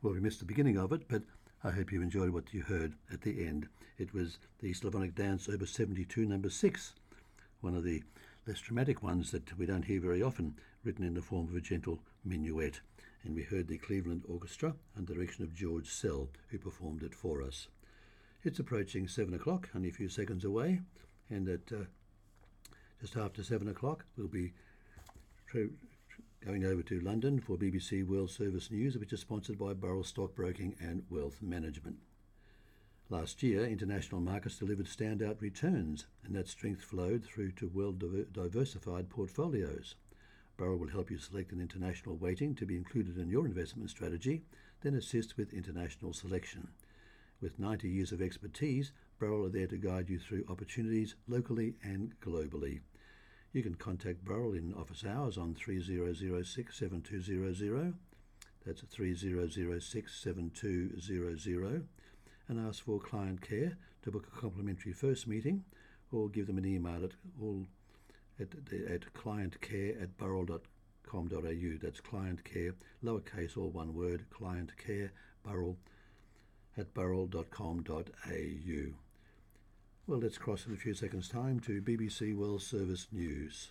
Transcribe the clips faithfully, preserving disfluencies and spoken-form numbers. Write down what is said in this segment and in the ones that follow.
Well, we missed the beginning of it, but I hope you enjoyed what you heard at the end. It was the Slavonic Dance Opus seventy-two, number six, one of the less dramatic ones that we don't hear very often, written in the form of a gentle minuet. And we heard the Cleveland Orchestra under the direction of George Sell, who performed it for us. It's approaching seven o'clock, only a few seconds away, and at uh, just after seven o'clock we'll be tra- going over to London for B B C World Service News, which is sponsored by Burrell Stockbroking and Wealth Management. Last year, international markets delivered standout returns, and that strength flowed through to well-diversified portfolios. Burrell will help you select an international weighting to be included in your investment strategy, then assist with international selection. With ninety years of expertise, Burrell are there to guide you through opportunities locally and globally. You can contact Burrell in office hours on three zero zero six, seven two zero zero, that's three zero zero six, seven two zero zero, and ask for client care to book a complimentary first meeting, or give them an email at all at, at clientcare at burrell dot com dot a u. That's clientcare, lowercase, all one word, clientcare, Burrell, at burrell dot com dot a u. Well, let's cross in a few seconds' time to B B C World Service News.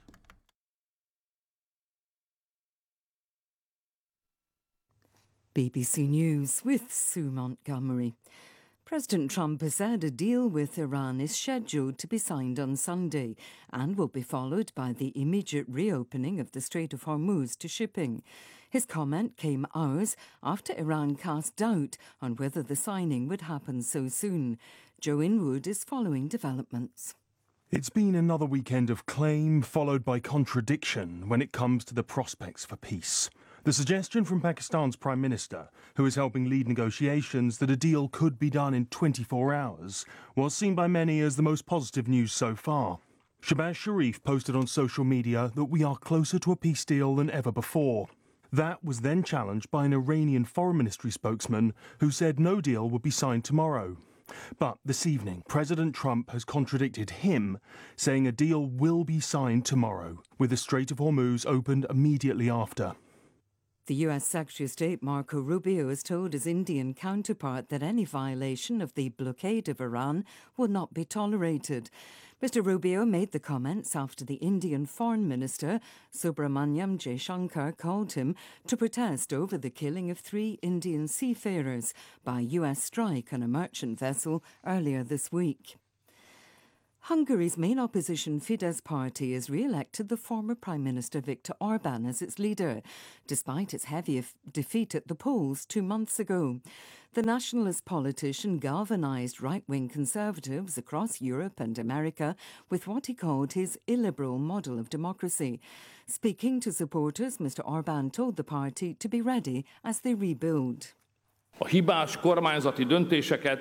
B B C News with Sue Montgomery. President Trump has said a deal with Iran is scheduled to be signed on Sunday and will be followed by the immediate reopening of the Strait of Hormuz to shipping. His comment came hours after Iran cast doubt on whether the signing would happen so soon. Joe Inwood is following developments. It's been another weekend of claim followed by contradiction when it comes to the prospects for peace. The suggestion from Pakistan's Prime Minister, who is helping lead negotiations, that a deal could be done in twenty-four hours, was seen by many as the most positive news so far. Shahbaz Sharif posted on social media that we are closer to a peace deal than ever before. That was then challenged by an Iranian Foreign Ministry spokesman who said no deal would be signed tomorrow. But this evening, President Trump has contradicted him, saying a deal will be signed tomorrow, with the Strait of Hormuz opened immediately after. The U S Secretary of State Marco Rubio has told his Indian counterpart that any violation of the blockade of Iran will not be tolerated. Mister Rubio made the comments after the Indian Foreign Minister Subramanyam Jaishankar called him to protest over the killing of three Indian seafarers by U S strike on a merchant vessel earlier this week. Hungary's main opposition Fidesz party has re-elected the former Prime Minister Viktor Orban as its leader, despite its heavy defeat at the polls two months ago. The nationalist politician galvanised right-wing conservatives across Europe and America with what he called his illiberal model of democracy. Speaking to supporters, Mister Orban told the party to be ready as they rebuild. A hibás kormányzati döntéseket